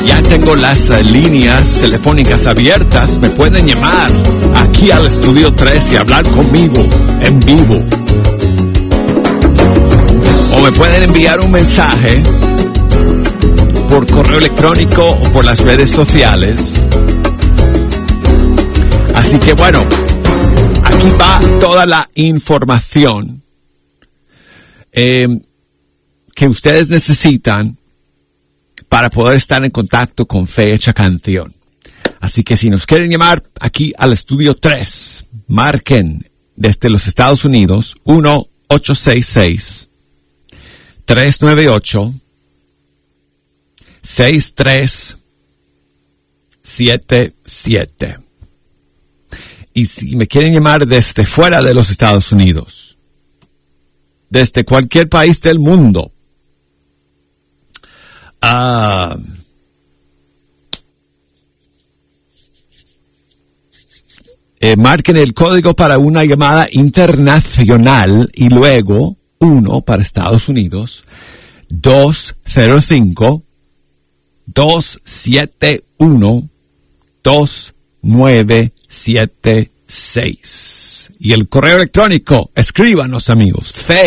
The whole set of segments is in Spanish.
Ya tengo las líneas telefónicas abiertas. Me pueden llamar aquí al Estudio 3 y hablar conmigo en vivo. O me pueden enviar un mensaje por correo electrónico o por las redes sociales. Así que bueno, aquí va toda la información que ustedes necesitan para poder estar en contacto con Fe Hecha Canción. Así que si nos quieren llamar aquí al Estudio 3, marquen desde los Estados Unidos 1-866-398-6377. Y si me quieren llamar desde fuera de los Estados Unidos, desde cualquier país del mundo, marquen el código para una llamada internacional y luego 1 para Estados Unidos, 205-271-2976. Y el correo electrónico, escríbanos amigos,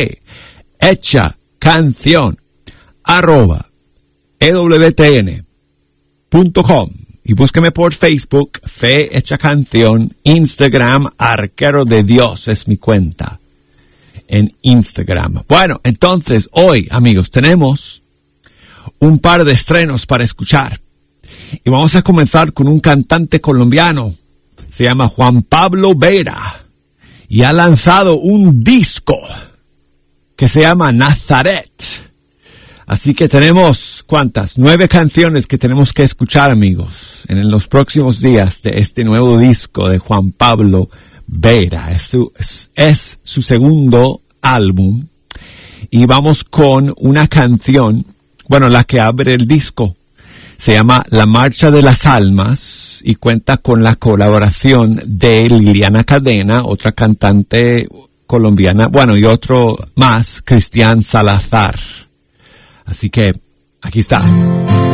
fehechacanción@ewtn.com. Y búsqueme por Facebook, Fe Hecha Canción, Instagram, Arquero de Dios es mi cuenta en Instagram. Bueno, entonces hoy, amigos, tenemos un par de estrenos para escuchar. Y vamos a comenzar con un cantante colombiano. Se llama Juan Pablo Vera. Y ha lanzado un disco que se llama Nazaret. Así que tenemos, ¿cuántas? 9 canciones que tenemos que escuchar, amigos, en los próximos días de este nuevo disco de Juan Pablo Vera. Es su segundo álbum. Y vamos con una canción, bueno, la que abre el disco. Se llama La Marcha de las Almas y cuenta con la colaboración de Liliana Cadena, otra cantante colombiana, bueno, y otro más, Cristian Salazar. Así que, aquí está.